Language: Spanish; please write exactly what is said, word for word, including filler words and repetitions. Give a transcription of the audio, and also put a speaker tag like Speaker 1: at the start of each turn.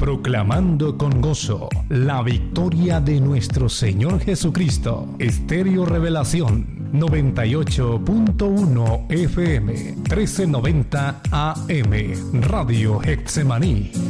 Speaker 1: proclamando con gozo la victoria de nuestro Señor Jesucristo. Estéreo Revelación noventa y ocho punto uno F M, trece noventa A M, Radio Getsemaní.